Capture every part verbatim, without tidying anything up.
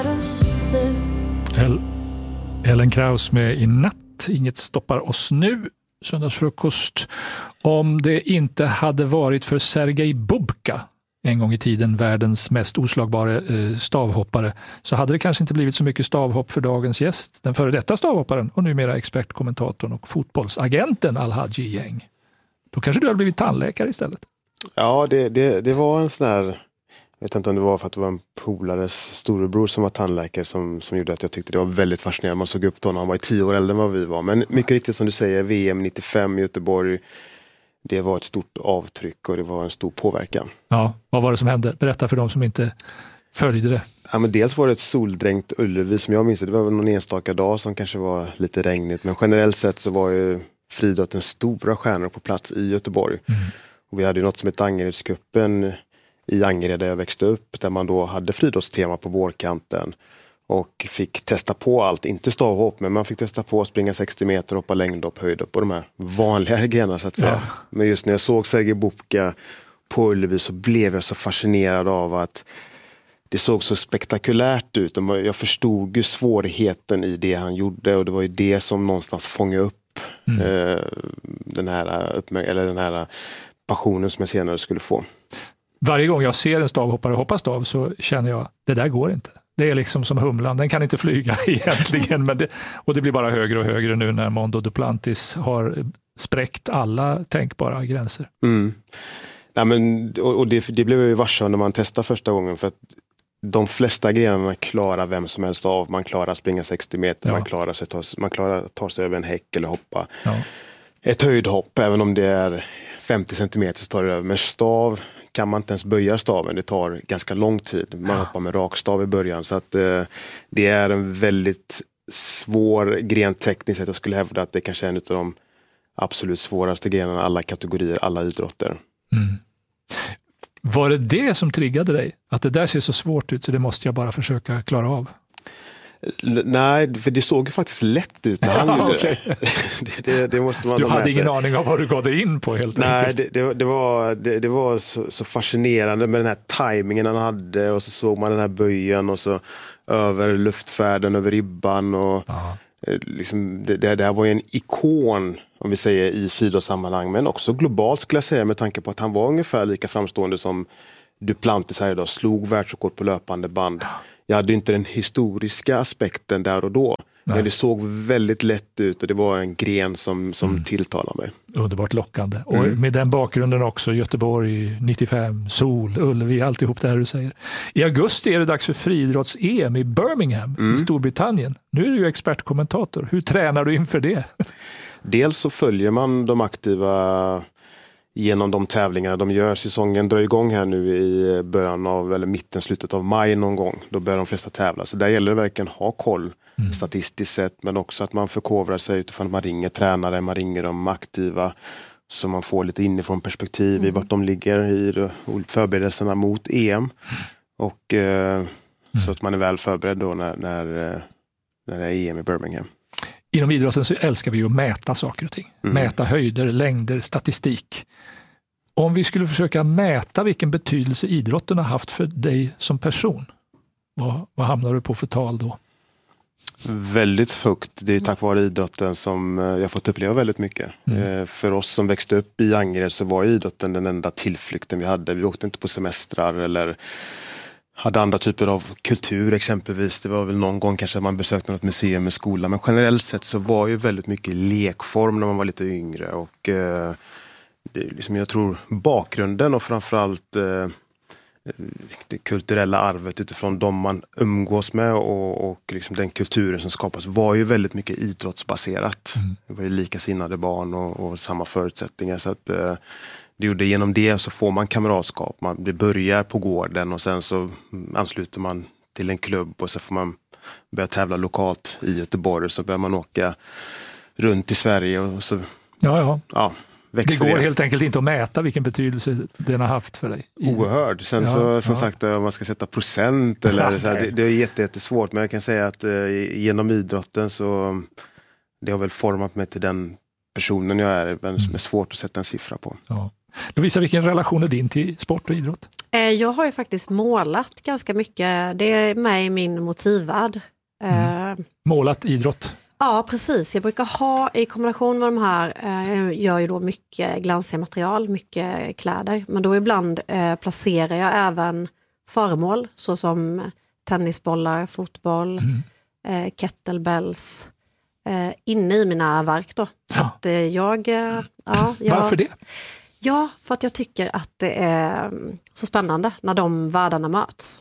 oss nu. El- Ellen Kraus med I natt, inget stoppar oss nu. Söndagsfrukost. Om det inte hade varit för Sergej Bubka, en gång i tiden världens mest oslagbara eh, stavhoppare, så hade det kanske inte blivit så mycket stavhopp för dagens gäst, den före detta stavhopparen och numera expertkommentatorn och fotbollsagenten Al-Haji Gäng. Då kanske du hade blivit tandläkare istället. Ja, det, det, det var en sån där, jag vet inte om det var för att det var en polares storebror som var tandläkare som, som gjorde att jag tyckte det var väldigt fascinerande. Man såg upp till honom, han var i tio år äldre än vad vi var. Men mycket riktigt som du säger, V M nittiofem i Göteborg, det var ett stort avtryck och det var en stor påverkan. Ja, vad var det som hände? Berätta för de som inte följde det. Ja, men dels var det ett soldränkt Ullevi som jag minns. Det var någon enstaka dag som kanske var lite regnigt. Men generellt sett så var ju friidrotten stora stjärnor på plats i Göteborg. Mm. Och vi hade ju något som hette Angeredscupen i Angered där jag växte upp. Där man då hade friidrottstema på vårkanten. Och fick testa på allt, inte stavhopp, men man fick testa på att springa sextio meter, hoppa längdhopp, höjdhopp och de här vanliga grejerna så att säga. Ja. Men just när jag såg Sergej Bubka på Ullevi så blev jag så fascinerad av att det såg så spektakulärt ut. Jag förstod ju svårigheten i det han gjorde och det var ju det som någonstans fångade upp mm. eh, den, här, eller den här passionen som jag senare skulle få. Varje gång jag ser en stavhoppare hoppa stav så känner jag, det där går inte. Det är liksom som humlan, den kan inte flyga egentligen. Men det, och det blir bara högre och högre nu när Mondo Duplantis har spräckt alla tänkbara gränser. Mm. Ja, men, och och det, det blev ju varse när man testade första gången för att de flesta grenarna klarar vem som helst av. Man klarar att springa sextio meter, ja. man klarar sig ta, man klarar att ta sig över en häck eller hoppa. Ja. Ett höjdhopp, även om det är femtio centimeter så tar det över. Med stav kan man inte ens böja staven, det tar ganska lång tid. Man ja. hoppar med rakstav i början så att eh, det är en väldigt svår gren tekniskt sett. Jag skulle hävda att det kanske är en av de absolut svåraste grenarna, alla kategorier, alla idrotter. Mm. Var det det som triggade dig? Att det där ser så svårt ut så det måste jag bara försöka klara av? L- nej, för det såg ju faktiskt lätt ut när han ja, gjorde okay. det. det, det måste man du hade ingen sig. aning om vad du gav dig in på helt nej, enkelt. Nej, det, det var, det, det var så, så fascinerande med den här tajmingen han hade och så såg man den här böjen och så över luftfärden, över ribban och liksom, det, det här var ju en ikon om vi säger i friidrottssammanhang men också globalt skulle jag säga med tanke på att han var ungefär lika framstående som Duplantis här idag, slog världsrekord på löpande band. Jag hade inte den historiska aspekten där och då. Nej. Men det såg väldigt lätt ut och det var en gren som, som mm. tilltalade mig. Underbart lockande. Och mm. med den bakgrunden också Göteborg nittiofem, sol, Ullevi, alltihop det här du säger. I augusti är det dags för friidrotts-E M i Birmingham mm. i Storbritannien. Nu är du ju expertkommentator. Hur tränar du inför det? Dels så följer man de aktiva genom de tävlingar de gör. Säsongen drar igång här nu i början av, eller mitten, slutet av maj någon gång. Då börjar de flesta tävla. Så där gäller det verkligen att ha koll mm. statistiskt sett. Men också att man förkovrar sig utifrån att man ringer tränare, man ringer de aktiva. Så man får lite inifrån perspektiv mm. i vart de ligger i förberedelserna mot E M. Och eh, mm. så att man är väl förberedd då när, när, när det är E M i Birmingham. Inom idrotten så älskar vi ju att mäta saker och ting. Mm. Mäta höjder, längder, statistik. Om vi skulle försöka mäta vilken betydelse idrotten har haft för dig som person, vad, vad hamnar du på för tal då? Väldigt högt. Det är tack vare idrotten som jag fått uppleva väldigt mycket. Mm. För oss som växte upp i Angered så var idrotten den enda tillflykten vi hade. Vi åkte inte på semestrar eller hade andra typer av kultur exempelvis. Det var väl någon gång kanske man besökte något museum med skolan. Men generellt sett så var ju väldigt mycket lekform när man var lite yngre. Och eh, det, liksom, jag tror bakgrunden och framförallt eh, det kulturella arvet utifrån de man umgås med och, och liksom den kulturen som skapas var ju väldigt mycket idrottsbaserat. Mm. Det var ju likasinnade barn och, och samma förutsättningar så att eh, det gjorde genom det så får man kamratskap. Man, det börjar på gården och sen så ansluter man till en klubb och så får man börja tävla lokalt i Göteborg och så börjar man åka runt i Sverige och så ja, ja. Ja, det går det. Helt enkelt inte att mäta vilken betydelse den har haft för dig. Oerhörd. Sen ja, så, som ja. sagt om man ska sätta procent eller ja, så här, det, det är jätte, jättesvårt men jag kan säga att eh, genom idrotten så det har väl format mig till den personen jag är men som är svårt att sätta en siffra på. Ja. Lovisa, vilken relation är din till sport och idrott? Jag har ju faktiskt målat ganska mycket. Det är med i min motivvärld. Mm. Målat idrott? Ja, precis. Jag brukar ha i kombination med de här, jag gör ju då mycket glansiga material, mycket kläder. Men då ibland placerar jag även föremål såsom tennisbollar, fotboll, mm. kettlebells inne i mina verk då. Så ja. att jag, ja, jag... Varför det? Ja, för att jag tycker att det är så spännande när de världarna möts.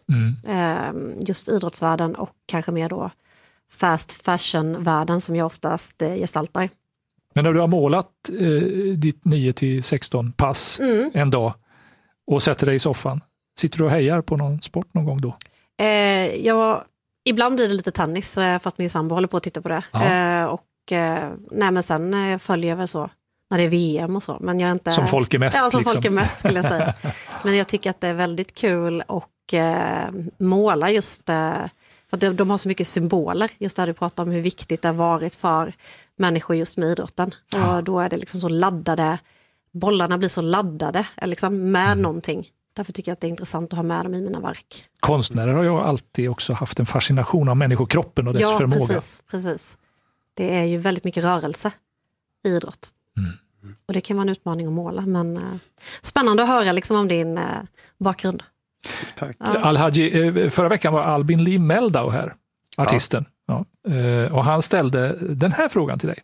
Mm. Just idrottsvärlden och kanske mer då fast fashion-världen som jag oftast gestaltar. Men när du har målat eh, ditt nio till sexton pass mm. en dag och sätter dig i soffan, sitter du och hejar på någon sport någon gång då? Eh, jag, ibland blir det lite tennis för att min sambo håller på att titta på det. Eh, och eh, nej, men sen följer jag väl så när det är V M och så. Men jag är inte, som folk är mest. Ja, som liksom. folk är mest skulle jag säga. Men jag tycker att det är väldigt kul att eh, måla just eh, för de, de har så mycket symboler. Just där du pratar om hur viktigt det har varit för människor just med idrotten. Ja. Och då är det liksom så laddade, bollarna blir så laddade liksom med mm. någonting. Därför tycker jag att det är intressant att ha med dem i mina verk. Konstnärer har jag alltid också haft en fascination av människokroppen och dess ja, förmåga. Ja, precis, precis. Det är ju väldigt mycket rörelse i idrott. Mm. Och det kan vara en utmaning att måla. Men eh, spännande att höra liksom om din eh, bakgrund. Tack. Ja. Al-Haji, förra veckan var Albin Lee Meldau här, artisten. Ja. Ja. Och han ställde den här frågan till dig.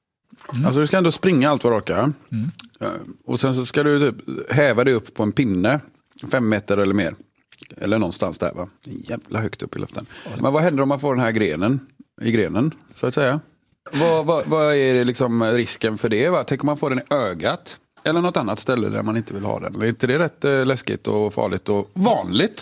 Mm. Alltså du ska ändå springa allt vad du orkar. Mm. Och sen så ska du typ häva dig upp på en pinne, fem meter eller mer. Eller någonstans där va? Jävla högt upp i luften. Mm. Men vad händer om man får den här grenen i grenen, så att säga? Vad, vad, vad är liksom risken för det? Va? Tänk om man får den i ögat eller något annat ställe där man inte vill ha den. Eller är inte det rätt eh, läskigt och farligt och vanligt?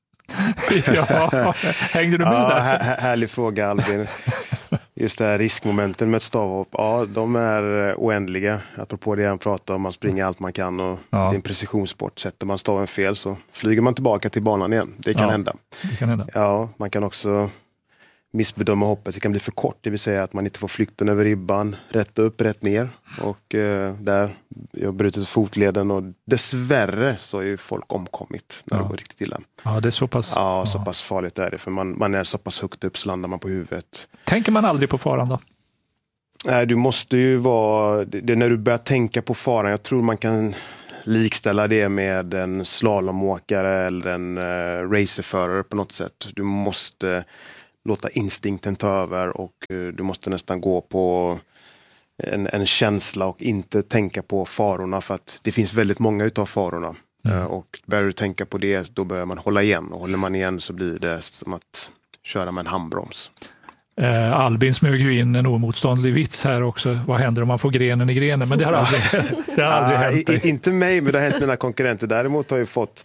Ja, hängde du med ja, där? Här, härlig fråga Albin. Just det här riskmomenten med ett stavhopp, ja de är oändliga. Apropå det han pratar om, man springer allt man kan och ja. Det är en precisionssport. Sätter man staven fel så flyger man tillbaka till banan igen. Det kan ja, hända. Det kan hända. Ja, man kan också missbedöma hoppet. Det kan bli för kort, det vill säga att man inte får flykten över ribban. Rätt upp, rätt ner. Och eh, där, jag har brutit fotleden och dessvärre så är ju folk omkommit när ja. det går riktigt illa. Ja, det är så pass, ja, ja. så pass farligt är det. För man, man är så pass högt upp så landar man på huvudet. Tänker man aldrig på faran då? Nej, du måste ju vara... Det, det är när du börjar tänka på faran. Jag tror man kan likställa det med en slalomåkare eller en uh, racerförare på något sätt. Du måste låta instinkten ta över och uh, du måste nästan gå på en, en känsla och inte tänka på farorna, för att det finns väldigt många utav farorna. Mm. Uh, och börjar du tänka på det, då börjar man hålla igen, och håller man igen så blir det som att köra med en handbroms. Uh, Albin smög ju in en omotståndlig vits här också. Vad händer om man får grenen i grenen? Men det har aldrig, det har aldrig hänt. I, inte mig, men det har hänt mina konkurrenter. Däremot har jag fått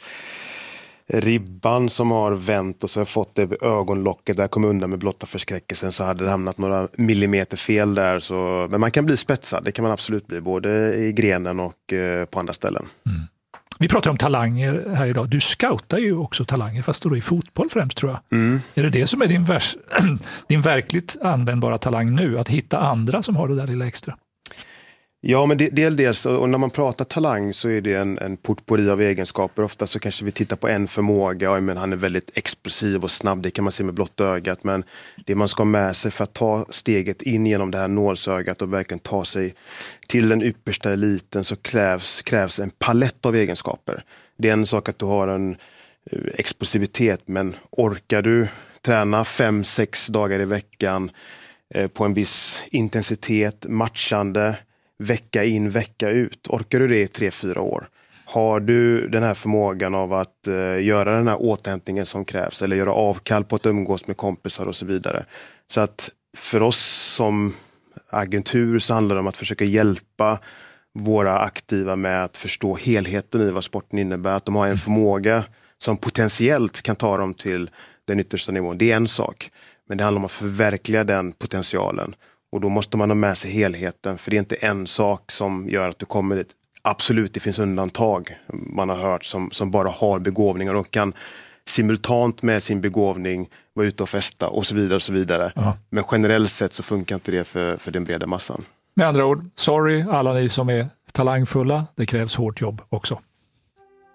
ribban som har vänt och så har jag fått det vid ögonlocket. Där kom undan med blotta förskräckelsen, så hade det hamnat några millimeter fel där. Så, men man kan bli spetsad, det kan man absolut bli. Både i grenen och eh, på andra ställen. Mm. Vi pratar om talanger här idag. Du scoutar ju också talanger, fast då i fotboll främst tror jag. Mm. Är det det som är din, vers, din verkligt användbara talang nu? Att hitta andra som har det där lilla extra? Ja, men det, dels, och när man pratar talang så är det en, en potpourri av egenskaper. Ofta så kanske vi tittar på en förmåga, ja, men han är väldigt explosiv och snabb, det kan man se med blott ögat. Men det man ska ha med sig för att ta steget in genom det här nålsögat och verkligen ta sig till den yppersta eliten, så krävs, krävs en palett av egenskaper. Det är en sak att du har en explosivitet, men orkar du träna fem, sex dagar i veckan eh, på en viss intensitet, matchande, vecka in, vecka ut. Orkar du det i tre, fyra år? Har du den här förmågan av att uh, göra den här återhämtningen som krävs, eller göra avkall på att umgås med kompisar och så vidare. Så att för oss som agentur så handlar det om att försöka hjälpa våra aktiva med att förstå helheten i vad sporten innebär. Att de har en förmåga som potentiellt kan ta dem till den yttersta nivån. Det är en sak. Men det handlar om att förverkliga den potentialen. Och då måste man ha med sig helheten, för det är inte en sak som gör att du kommer dit. Absolut, det finns undantag man har hört som, som bara har begåvningar och kan simultant med sin begåvning vara ute och festa och så vidare och så vidare. Uh-huh. Men generellt sett så funkar inte det för, för den breda massan. Med andra ord, sorry alla ni som är talangfulla, det krävs hårt jobb också.